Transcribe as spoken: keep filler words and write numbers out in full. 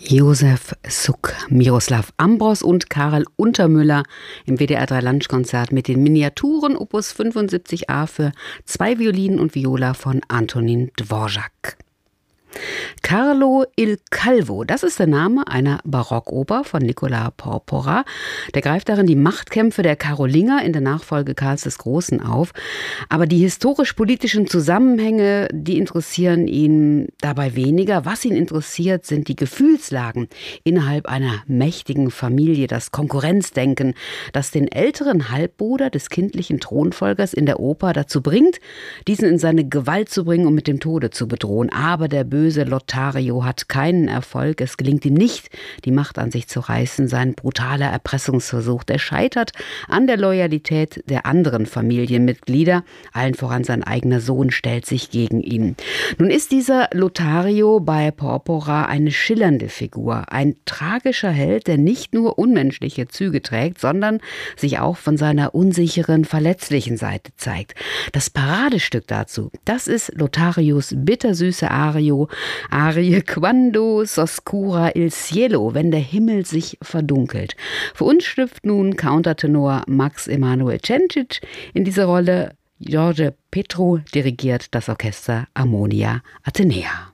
Josef Suk, Miroslav Ambros und Karel Untermüller im W D R drei Lunchkonzert mit den Miniaturen Opus fünfundsiebzig a für zwei Violinen und Viola von Antonin Dvorak. Carlo il Calvo, das ist der Name einer Barockoper von Nicola Porpora. Der greift darin die Machtkämpfe der Karolinger in der Nachfolge Karls des Großen auf. Aber die historisch-politischen Zusammenhänge, die interessieren ihn dabei weniger. Was ihn interessiert, sind die Gefühlslagen innerhalb einer mächtigen Familie, das Konkurrenzdenken, das den älteren Halbbruder des kindlichen Thronfolgers in der Oper dazu bringt, diesen in seine Gewalt zu bringen und mit dem Tode zu bedrohen. Aber der böse Lothario hat keinen Erfolg. Es gelingt ihm nicht, die Macht an sich zu reißen. Sein brutaler Erpressungsversuch, der scheitert an der Loyalität der anderen Familienmitglieder. Allen voran sein eigener Sohn stellt sich gegen ihn. Nun ist dieser Lothario bei Porpora eine schillernde Figur. Ein tragischer Held, der nicht nur unmenschliche Züge trägt, sondern sich auch von seiner unsicheren, verletzlichen Seite zeigt. Das Paradestück dazu, das ist Lotharios bittersüße Ario, Arie Quando s'oscura il cielo, wenn der Himmel sich verdunkelt. Für uns schlüpft nun Countertenor Max Emanuel Cencic in diese Rolle. George Petru dirigiert das Orchester Harmonia Atenea.